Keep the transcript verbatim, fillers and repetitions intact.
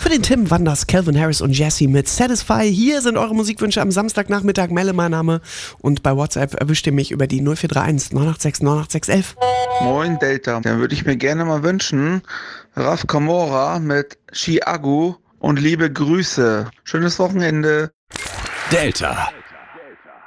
Für den Tim Wanders, Calvin Harris und Jessie mit Satisfy. Hier sind eure Musikwünsche am Samstagnachmittag. Melle, mein Name. Und bei WhatsApp erwischt ihr mich über die null vier drei eins neun acht sechs neun acht sechs eins eins. Moin Delta, dann würde ich mir gerne mal wünschen, Raf Kamora mit Chiago und liebe Grüße. Schönes Wochenende. Delta.